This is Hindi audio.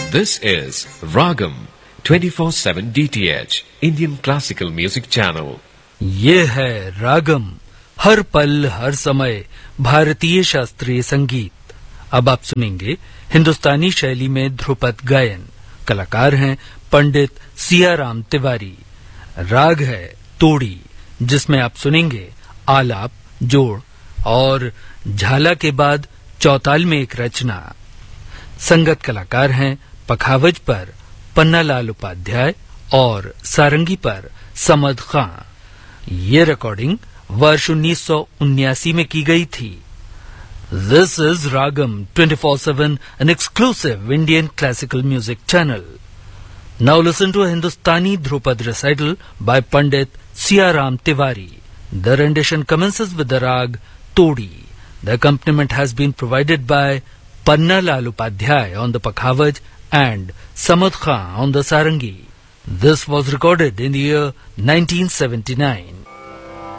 This is Ragam 24/7 DTH Indian Classical Music Channel. ये है रागम, हर पल हर समय भारतीय शास्त्रीय संगीत। अब आप सुनेंगे हिंदुस्तानी शैली में ध्रुपद गायन। कलाकार हैं पंडित सियाराम तिवारी। राग है तोड़ी, जिसमें आप सुनेंगे आलाप, जोड़ और झाला के बाद चौताल में एक रचना। संगत कलाकार हैं पखावज पर पन्नालाल उपाध्याय और सारंगी पर समद खां। ये रिकॉर्डिंग वर्ष 1979 में की गई थी। This is Ragam 24/7, an exclusive Indian classical music channel. Now listen to a Hindustani Dhrupad recital by Pandit Siyaram Tiwari. The rendition commences with the rag Todi. The accompaniment has been provided by Pannalal Upadhyay on the Pakhavaj and Samad Khan on the Sarangi. This was recorded in the year 1979.